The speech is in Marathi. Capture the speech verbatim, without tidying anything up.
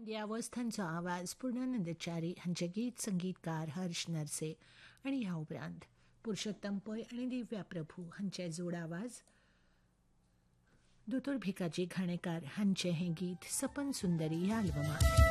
या अवस्थांचो आवाज पूर्णानंद च्यारी हांचे गीत संगीतकार हर्ष नरसे आणि ह्या उपरांत पुरुषोत्तम पै आणि दिव्या प्रभू हांचे जोड आवाज दोतोर भिकाजी घाणेकार हांचे हें गीत सपन सुंदरी ह्या आल्बमांत.